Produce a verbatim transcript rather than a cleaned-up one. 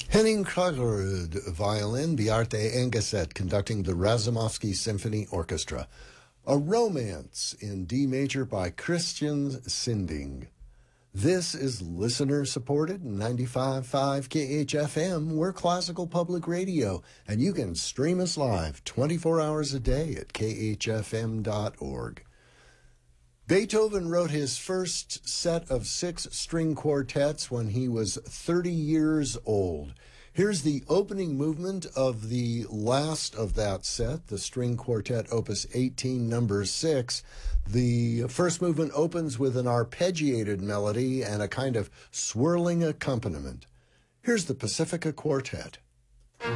Henning Kraggerud, violin, Bjarte Engeset conducting the Razumovsky Symphony Orchestra. A Romance in D major by Christian Sinding. This is listener-supported ninety-five point five K H F M. We're classical public radio, and you can stream us live twenty-four hours a day at K H F M dot org. Beethoven wrote his first set of six string quartets when he was thirty years old. Here's the opening movement of the last of that set, the string quartet opus eighteen, number six. The first movement opens with an arpeggiated melody and a kind of swirling accompaniment. Here's the Pacifica Quartet.